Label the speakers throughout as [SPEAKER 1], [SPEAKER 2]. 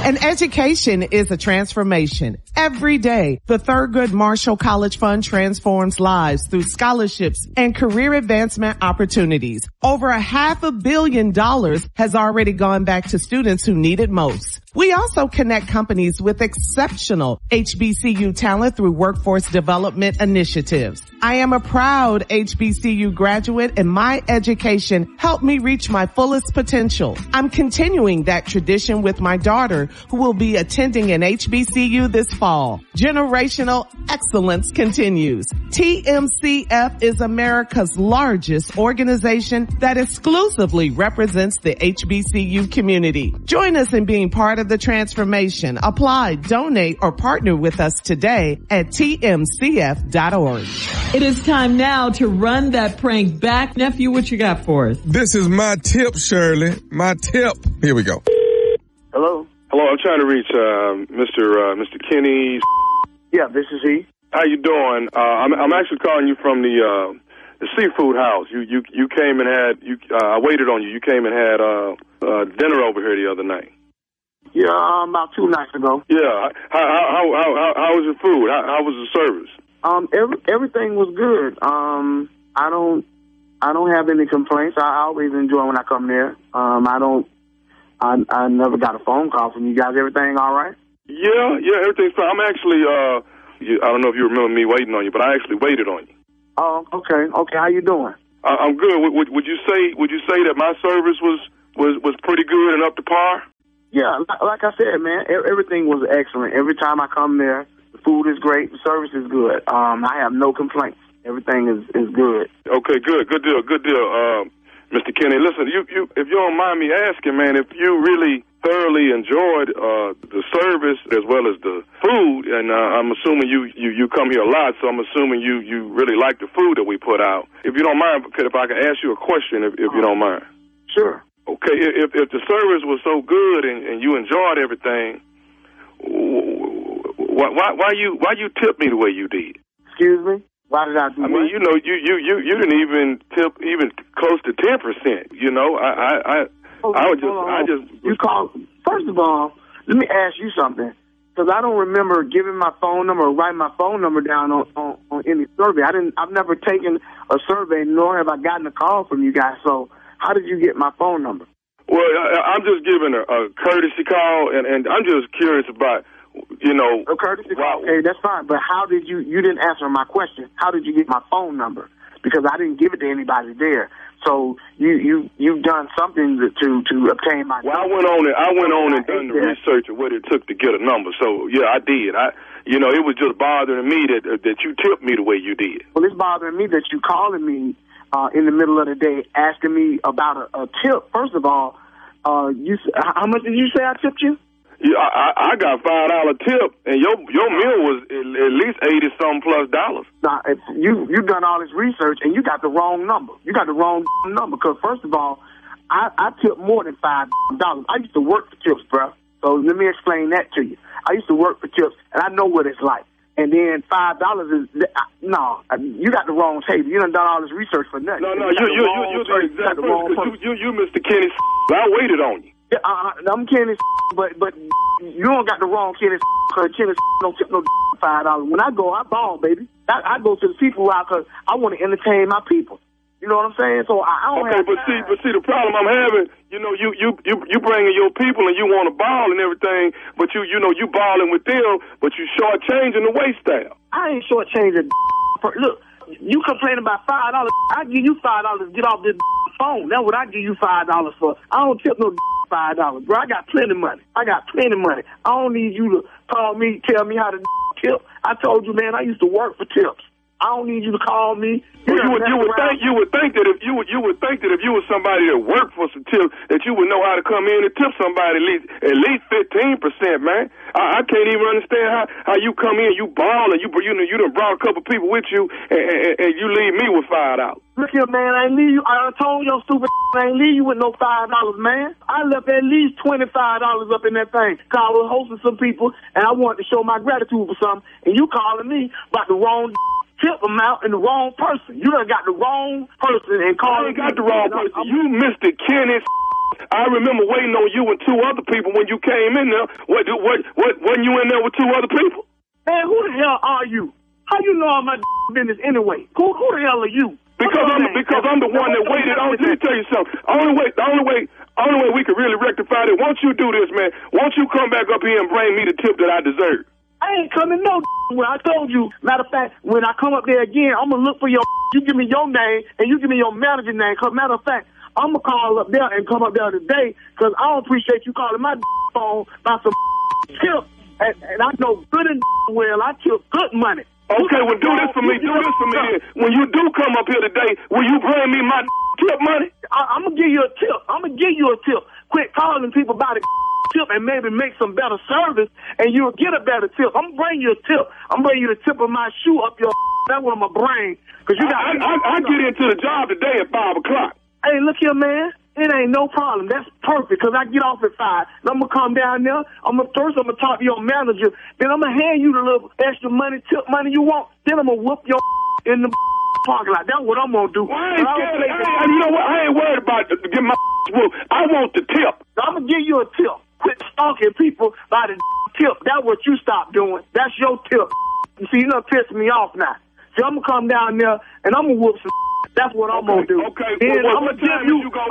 [SPEAKER 1] An education is a transformation. Every day, the Thurgood Marshall College Fund transforms lives through scholarships and career advancement opportunities. Over $500 million has already gone back to students who need it most. We also connect companies with exceptional HBCU talent through workforce development initiatives. I am a proud HBCU graduate, and my education helped me reach my fullest potential. I'm continuing that tradition with my daughter, who will be attending an HBCU this fall. Generational excellence continues. TMCF is America's largest organization that exclusively represents the HBCU community. Join us in being part of the transformation. Apply, donate, or partner with us today at tmcf.org.
[SPEAKER 2] It is time now to run that prank back. Nephew, what you got for us?
[SPEAKER 3] This is my tip, Shirley. My tip. Here we go.
[SPEAKER 4] Hello?
[SPEAKER 5] Hello, I'm trying to reach Mr. Kenny.
[SPEAKER 4] Yeah, this is he.
[SPEAKER 5] How you doing? I'm actually calling you from the seafood house. You came and had I waited on you. You came and had dinner over here the other night.
[SPEAKER 4] Yeah, about 2 nights ago.
[SPEAKER 5] Yeah. How was your food? How was the service?
[SPEAKER 4] Everything was good. I don't have any complaints. I always enjoy when I come there. I never got a phone call from you guys. Everything all right?
[SPEAKER 5] Yeah, everything's fine. I'm actually I don't know if you remember me waiting on you, but I actually waited on you.
[SPEAKER 4] Oh, okay. How you doing?
[SPEAKER 5] I'm good. Would you say that my service was pretty good and up to par?
[SPEAKER 4] Yeah, like I said, man, everything was excellent. Every time I come there, the food is great, the service is good. I have no complaints. Everything is good. Okay, good deal.
[SPEAKER 5] Mr. Kenny, listen, you if you don't mind me asking, man, if you really thoroughly enjoyed the service as well as the food, and I'm assuming you come here a lot, so I'm assuming you really like the food that we put out. If you don't mind, if I could ask you a question, if you don't mind.
[SPEAKER 4] Sure.
[SPEAKER 5] Okay, if the service was so good and you enjoyed everything, why you tip me the way you did?
[SPEAKER 4] Excuse me? Why did I do that?
[SPEAKER 5] I mean, you didn't even tip even close to 10%. You know,
[SPEAKER 4] You called. First of all, let me ask you something, because I don't remember giving my phone number or writing my phone number down on any survey. I've never taken a survey, nor have I gotten a call from you guys. So how did you get my phone number?
[SPEAKER 5] Well, I'm just giving a courtesy call, and I'm just curious about,
[SPEAKER 4] a courtesy call. Okay, that's fine. But how did you didn't answer my question. How did you get my phone number? Because I didn't give it to anybody there. So you've done something to obtain my.
[SPEAKER 5] Well, I went on and done the research of what it took to get a number. So yeah, I did. It was just bothering me that you tipped me the way you did.
[SPEAKER 4] Well, it's bothering me that you calling me in the middle of the day asking me about a tip. First of all, how much did you say I tipped you?
[SPEAKER 5] Yeah, I got $5 tip, and your meal was at least $80-something plus dollars.
[SPEAKER 4] Now, if you've done all this research, and you got the wrong number. You got the wrong number, because first of all, I tip more than $5. I used to work for tips, bro. So let me explain that to you. I used to work for tips, and I know what it's like. And then $5 is you got the wrong table. You done all this research for nothing.
[SPEAKER 5] No, you're the exact person. You Mr. Kenny. I waited on you.
[SPEAKER 4] Yeah, I'm Kenny, but you don't got the wrong Kenny, because Kenny don't tip no $5. When I go, I ball, baby. I go to the people out because I want to entertain my people. You know what I'm saying? So I don't have.
[SPEAKER 5] Okay, but see, the problem I'm having, you bringing your people and you want to ball and everything, but you balling with them, but you shortchanging the waist style.
[SPEAKER 4] I ain't shortchanging. Look, you complain about $5. I give you $5 to get off this phone. That's what I give you $5 for. I don't tip no $5, bro. I got plenty of money. I don't need you to call me, tell me how to tip. I told you, man, I used to work for tips. I don't need you to call me.
[SPEAKER 5] You would think that if you were somebody that worked for some tips, that you would know how to come in and tip somebody at least 15%, man. I can't even understand how you come in, you ball, and you done brought a couple people with you, and you leave me with $5.
[SPEAKER 4] Look here, man, I ain't leave you. I told your stupid I ain't leave you with no $5, man. I left at least $25 up in that thing. Cause I was hosting some people, and I wanted to show my gratitude for something, and you calling me about the wrong tip amount and the wrong person. You done got the wrong person and calling.
[SPEAKER 5] I ain't got the wrong person. You Mr. Kenny. I remember waiting on you and two other people when you came in there. Wasn't you in there with two other people?
[SPEAKER 4] Man, who the hell are you? How you know all my business anyway? Who the hell are you?
[SPEAKER 5] Because I'm the one that waited on. Let me tell you something. The only way we can really rectify it. Won't you do this, man? Won't you come back up here and bring me the tip that I deserve?
[SPEAKER 4] I ain't coming no where. I told you. Matter of fact, when I come up there again, I'm gonna look for your. You give me your name and you give me your manager name. Cause matter of fact, I'm gonna call up there and come up there today. Cause I don't appreciate you calling my phone about some tip. And I know good and well I took good money.
[SPEAKER 5] Okay, well, do this for me. Do this for me then. When you do come up here today, will you bring me my tip money?
[SPEAKER 4] I'm going to give you a tip. I'm going to give you a tip. Quit calling people about a tip and maybe make some better service, and you'll get a better tip. I'm going to bring you a tip. I'm going to bring you the tip of my shoe up your That's what I'm going to bring. Cause you got
[SPEAKER 5] I get into the job today at 5 o'clock.
[SPEAKER 4] Hey, look here, man. It ain't no problem. That's perfect, because I get off at 5. And I'm going to come down there. First I'm going to talk to your manager. Then I'm going to hand you the little extra money, tip money you want. Then I'm going to whoop your in the parking lot. That's what I'm going to do.
[SPEAKER 5] Well, I ain't scared. You know what? I ain't worried about getting my whooped. I want the tip.
[SPEAKER 4] I'm going to give you a tip. Quit stalking people by the tip. That's what you stop doing. That's your tip. You see, you done pissed me off now. See, I'm going to come down there, and I'm going to whoop some. That's what I'm going to do.
[SPEAKER 5] Okay,
[SPEAKER 4] then
[SPEAKER 5] I'm going to give you $5.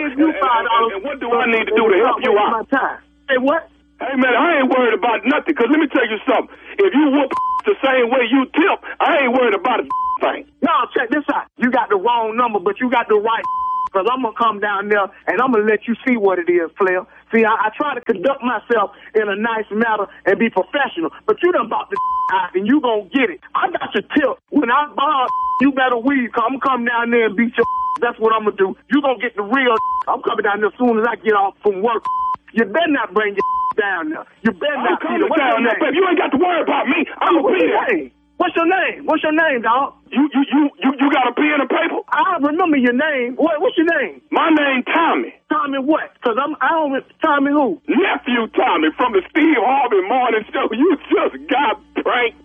[SPEAKER 5] And what do I need to do to help you out?
[SPEAKER 4] Hey, what?
[SPEAKER 5] Hey, man, I ain't worried about nothing, because let me tell you something. If you whoop the same way you tip, I ain't worried about a thing.
[SPEAKER 4] No, check this out. You got the wrong number, but you got the right, because I'm going to come down there, and I'm going to let you see what it is, player. See, I try to conduct myself in a nice manner and be professional, but you done bought the out, and you going to get it. I got your tip. When I buy you better weave, I'm come down there and beat your. That's what I'm going to do. You going to get the real. I'm coming down there as soon as I get off from work. You better not bring your down there. You better not.
[SPEAKER 5] I'm coming down there, baby. You ain't got to worry about me. I'm going to be there.
[SPEAKER 4] What's your name? What's your name, dog?
[SPEAKER 5] You got a pen and paper?
[SPEAKER 4] I remember your name. What's your name?
[SPEAKER 5] My name Tommy. Tommy
[SPEAKER 4] what? Because I don't Tommy who?
[SPEAKER 5] Nephew Tommy from the Steve Harvey Morning Show. You just got pranked.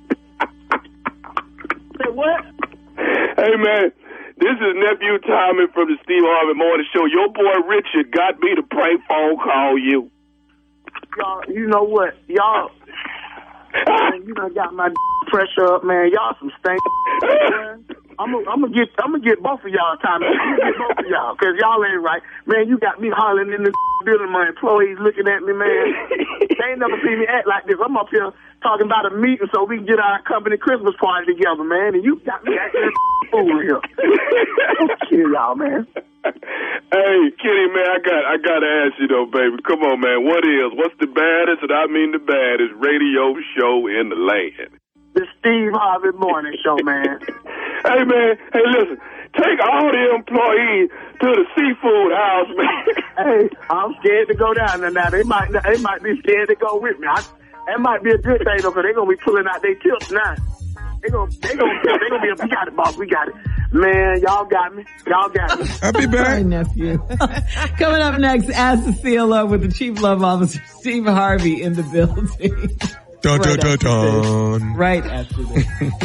[SPEAKER 4] Say what?
[SPEAKER 5] Hey, man, this is Nephew Tommy from the Steve Harvey Morning Show. Your boy Richard got me to prank phone call you.
[SPEAKER 4] Y'all, you know what? Y'all, man, you done got my pressure up, man. Y'all some stank. I'm gonna get both of y'all, Tommy. I'm gonna get both of y'all, because y'all ain't right. Man, you got me hollering in the building, my employees looking at me, man. They ain't never seen me act like this. I'm up here talking about a meeting so we can get our company Christmas party together, man, and you got me acting fool here. Kill y'all, man.
[SPEAKER 5] Hey, Kitty, man, I gotta ask you though, baby. Come on, man. What's the baddest, and I mean the baddest, radio show in the land?
[SPEAKER 4] The Steve Harvey Morning Show, man.
[SPEAKER 5] Hey, man. Hey, listen. Take all the employees to the seafood house, man.
[SPEAKER 4] Hey, I'm scared to go down there now. They might be scared to go with me. That might be a good thing though, because they're gonna be pulling out their tips now. They gonna be. We got it, boss. We got it. Man, y'all got me. Y'all got me.
[SPEAKER 3] I'll be back.
[SPEAKER 2] Sorry, nephew. Coming up next, Ask Cecilia with the Chief Love Officer, Steve Harvey, in the building.
[SPEAKER 3] Dun, dun, dun, dun.
[SPEAKER 2] Right after this.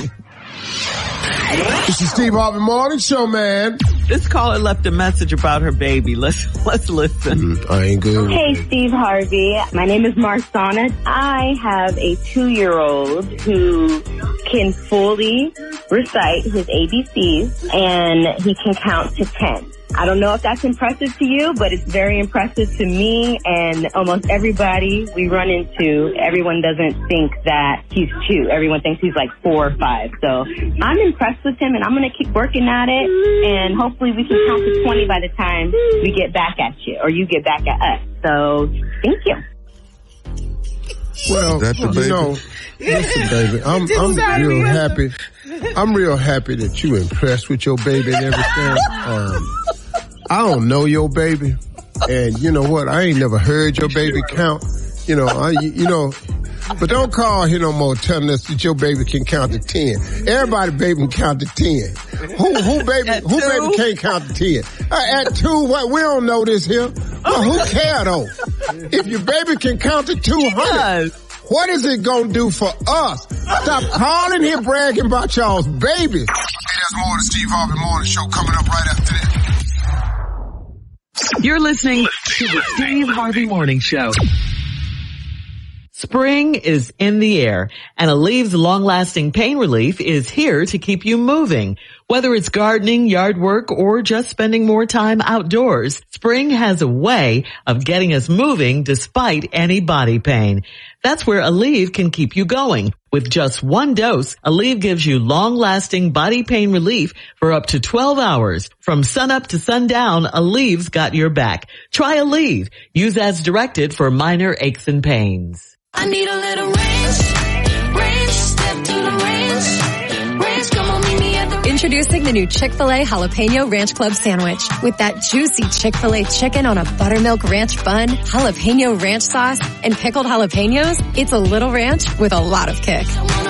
[SPEAKER 6] This is Steve Harvey Morning Show, man.
[SPEAKER 7] This caller left a message about her baby. Let's listen.
[SPEAKER 6] I ain't good.
[SPEAKER 8] Hey, Steve Harvey. My name is Marsana. I have a 2-year-old who can fully recite his ABCs, and he can count to 10. I don't know if that's impressive to you, but it's very impressive to me and almost everybody we run into. Everyone doesn't think that he's 2. Everyone thinks he's like 4 or 5. So I'm impressed with him, and I'm going to keep working at it, and hopefully we can count to 20 by the time we get back at you, or you get back at us. So thank you.
[SPEAKER 6] Well, you know, listen, baby, I'm real happy. I'm real happy that you impressed with your baby and everything. I don't know your baby, and you know what? I ain't never heard your baby count. You know, but don't call here no more telling us that your baby can count to 10. Everybody baby can count to 10. Who baby can't count to 10? At 2, what? We don't know this here. Well, who care though? If your baby can count to 200, what is it gonna do for us? Stop calling here bragging about y'all's baby.
[SPEAKER 9] Hey, there's more of the Steve Harvey Morning Show coming up right after this.
[SPEAKER 7] You're listening to the Steve Harvey Morning Show. Spring is in the air, and Aleve's long-lasting pain relief is here to keep you moving. Whether it's gardening, yard work, or just spending more time outdoors, spring has a way of getting us moving despite any body pain. That's where Aleve can keep you going. With just one dose, Aleve gives you long-lasting body pain relief for up to 12 hours. From sunup to sundown, Aleve's got your back. Try Aleve. Use as directed for minor aches and pains.
[SPEAKER 9] I need a little range, step to the range, come on, meet me at the... Introducing the new Chick-fil-A Jalapeno Ranch Club Sandwich. With that juicy Chick-fil-A chicken on a buttermilk ranch bun, jalapeno ranch sauce, and pickled jalapenos, it's a little ranch with a lot of kick.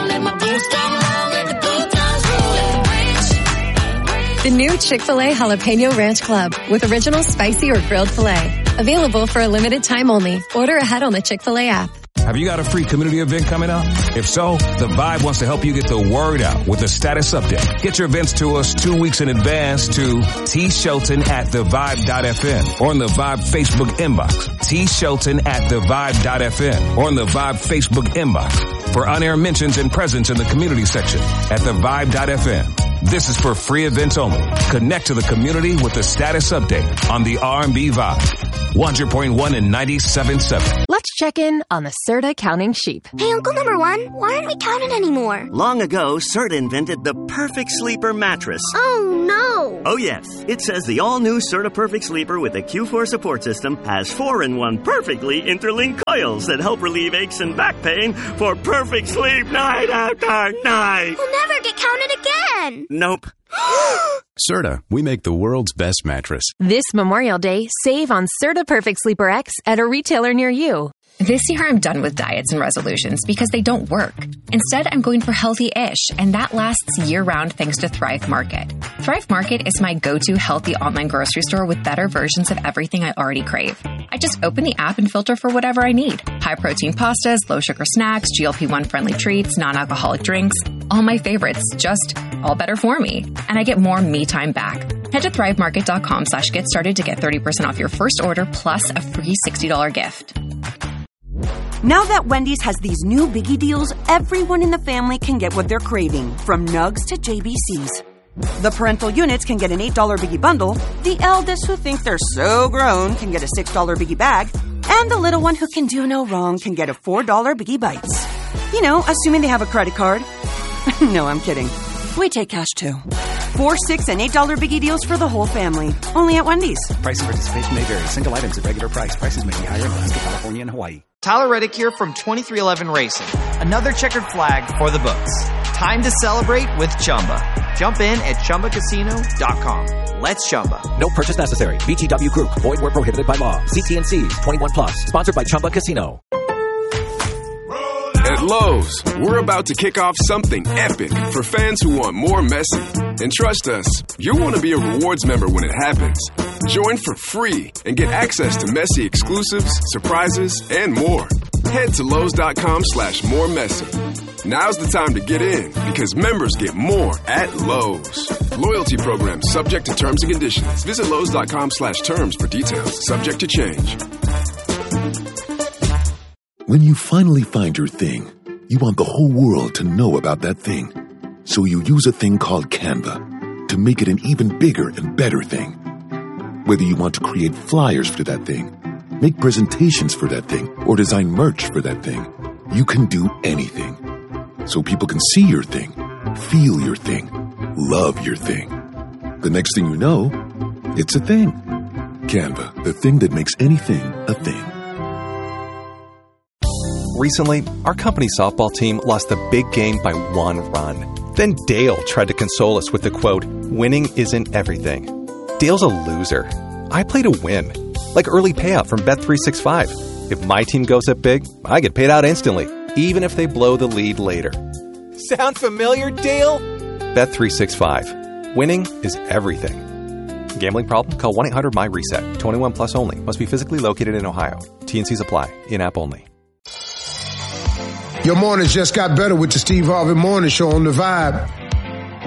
[SPEAKER 9] The new Chick-fil-A Jalapeno Ranch Club with original spicy or grilled filet. Available for a limited time only. Order ahead on the Chick-fil-A app.
[SPEAKER 10] Have you got a free community event coming up? If so, The Vibe wants to help you get the word out with a status update. Get your events to us 2 weeks in advance to tshelton@thevibe.fm or on the Vibe Facebook inbox. tshelton@thevibe.fm or on the Vibe Facebook inbox for on-air mentions and presence in the community section at thevibe.fm. This is for free events only. Connect to the community with the status update on the R&B Vibe. 100.1 and 97.7.
[SPEAKER 11] Let's check in on the Serta counting sheep.
[SPEAKER 12] Hey, Uncle Number One, why aren't we counting anymore?
[SPEAKER 13] Long ago, Serta invented the Perfect Sleeper mattress.
[SPEAKER 12] Oh, no.
[SPEAKER 13] Oh, yes. It says the all-new Serta Perfect Sleeper with a Q4 support system has 4-in-1 perfectly interlinked coils that help relieve aches and back pain for perfect sleep night after night.
[SPEAKER 12] We'll never get counted again.
[SPEAKER 13] Nope.
[SPEAKER 14] Serta, we make the world's best mattress.
[SPEAKER 11] This Memorial Day, save on Serta Perfect Sleeper X at a retailer near you.
[SPEAKER 15] This year I'm done with diets and resolutions because they don't work. Instead, I'm going for healthy-ish, and that lasts year-round thanks to Thrive Market. Thrive Market is my go-to healthy online grocery store with better versions of everything I already crave. I just open the app and filter for whatever I need. High-protein pastas, low-sugar snacks, GLP-1 friendly treats, non-alcoholic drinks. All my favorites, just all better for me. And I get more me time back. Head to thrivemarket.com/get started to get 30% off your first order plus a free $60 gift.
[SPEAKER 16] Now that Wendy's has these new biggie deals, everyone in the family can get what they're craving, from nugs to JBCs. The parental units can get an $8 biggie bundle, the eldest who think they're so grown can get a $6 biggie bag, and the little one who can do no wrong can get a $4 biggie bites. You know, assuming they have a credit card. No, I'm kidding. We take cash too. 4, $6, and $8 biggie deals for the whole family. Only at Wendy's.
[SPEAKER 17] Price and participation may vary. Single items at regular price. Prices may be higher in Alaska, California, and Hawaii.
[SPEAKER 18] Tyler Reddick here from 2311 Racing. Another checkered flag for the books. Time to celebrate with Chumba. Jump in at ChumbaCasino.com. Let's Chumba.
[SPEAKER 19] No purchase necessary. VGW Group. Void where prohibited by law. CT&C. 21 plus. Sponsored by Chumba Casino.
[SPEAKER 20] At Lowe's, we're about to kick off something epic for fans who want more Messi. And trust us, you'll want to be a rewards member when it happens. Join for free and get access to Messi exclusives, surprises, and more. Head to Lowe's.com/moremessy. Now's the time to get in because members get more at Lowe's. Loyalty program subject to terms and conditions. Visit Lowe's.com/terms for details. Subject to change.
[SPEAKER 21] When you finally find your thing, you want the whole world to know about that thing. So you use a thing called Canva to make it an even bigger and better thing. Whether you want to create flyers for that thing, make presentations for that thing, or design merch for that thing, you can do anything. So people can see your thing, feel your thing, love your thing. The next thing you know, it's a thing. Canva, the thing that makes anything a thing.
[SPEAKER 22] Recently, our company softball team lost the big game by 1 run. Then Dale tried to console us with the quote, "Winning isn't everything." Dale's a loser. I play to win. Like early payout from Bet365. If my team goes up big, I get paid out instantly, even if they blow the lead later.
[SPEAKER 23] Sound familiar, Dale?
[SPEAKER 22] Bet365. Winning is everything. Gambling problem? Call 1-800-MY-RESET. 21 plus only. Must be physically located in Ohio. T&Cs apply. In-app only.
[SPEAKER 6] Your mornings just got better with the Steve Harvey Morning Show on The Vibe.